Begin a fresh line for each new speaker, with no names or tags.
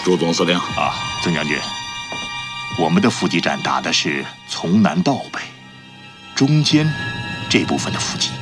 朱总司令
啊，曾将军，我们的伏击战打的是从南到北，中间这部分的伏击